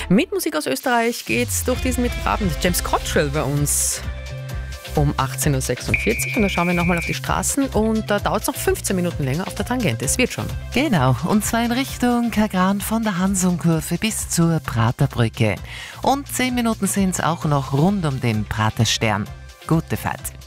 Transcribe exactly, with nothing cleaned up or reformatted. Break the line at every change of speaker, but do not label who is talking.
Mit Musik aus Österreich geht's durch diesen Mittwochabend. James Cottrell bei uns um achtzehn Uhr sechsundvierzig und da schauen wir nochmal auf die Straßen und da dauert es noch fünfzehn Minuten länger auf der Tangente. Es wird schon.
Genau, und zwar in Richtung Kagran von der Hansumkurve bis zur Praterbrücke. Und zehn Minuten sind es auch noch rund um den Praterstern. Gute Fahrt.